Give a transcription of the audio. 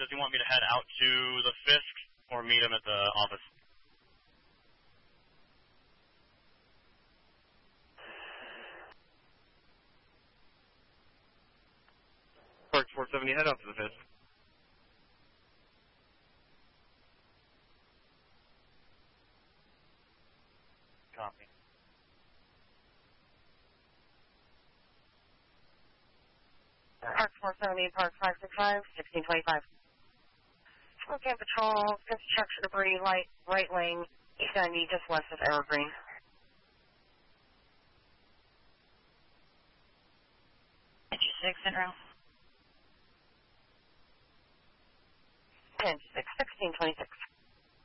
does he want me to head out to the Fisk or meet him at the office? Park 470, head out to the Fisk. Copy. Park 470, Park 565, 1625. Okay, patrol, construction debris, right lane, east 90, just west of Evergreen. Six in row. 10-6, 1626.